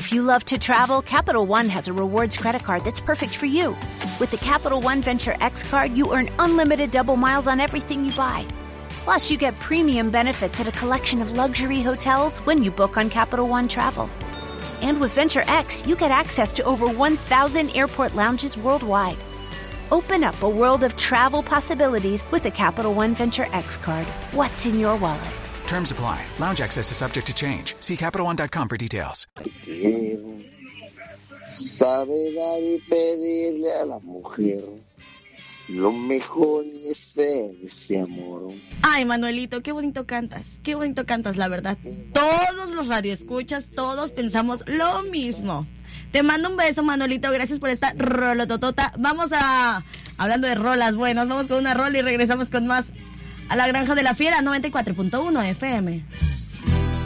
If you love to travel, Capital One has a rewards credit card that's perfect for you. With the Capital One Venture X card, you earn unlimited double miles on everything you buy. Plus, you get premium benefits at a collection of luxury hotels when you book on Capital One Travel. And with Venture X, you get access to over 1,000 airport lounges worldwide. Open up a world of travel possibilities with the Capital One Venture X card. What's in your wallet? Terms apply. Lounge access is subject to change. See CapitalOne.com for details. Sabe dar y pedirle a la mujer lo mejor de ser ese amor. Ay, Manuelito, qué bonito cantas, la verdad. Todos los radioescuchas, todos pensamos lo mismo. Te mando un beso, Manuelito, gracias por esta rolototota. Hablando de rolas buenas, vamos con una rola y regresamos con más a La Granja de la Fiera, 94.1 FM.